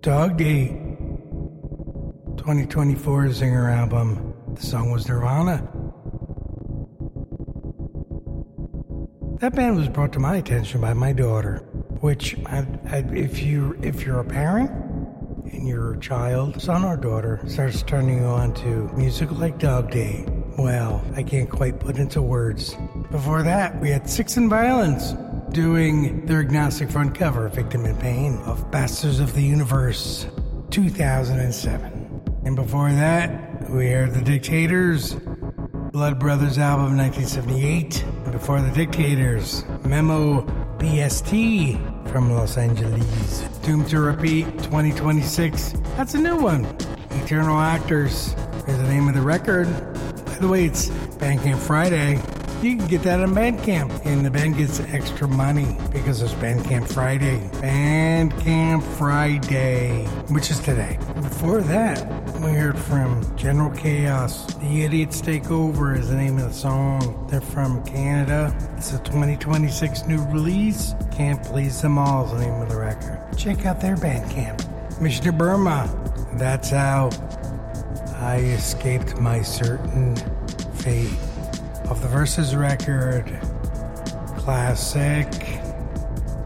Dog Day 2024 Zinger album. The song was Nirvana. That band was brought to my attention by my daughter, which if you're a parent and your child, son or daughter, starts turning you on to music like Dog Day, well, I can't quite put into words. Before that, we had Six and Violence doing their agnostic front cover, Victim in Pain, of Bastards of the Universe, 2007. And before that, we heard The Dictators, Blood Brothers album, 1978. And before The Dictators, Memo BST from Los Angeles. Doomed to Repeat, 2026. That's a new one. Eternal Actors is the name of the record. By the way, it's Bandcamp Friday. You can get that on Bandcamp, and the band gets extra money because it's Bandcamp Friday. Bandcamp Friday, which is today. Before that, we heard from General Chaos. The Idiots Take Over is the name of the song. They're from Canada. It's a 2026 new release. Can't Please Them All is the name of the record. Check out their Bandcamp. Mr. Burma. That's how I escaped my certain fate. Of the Versus record, classic.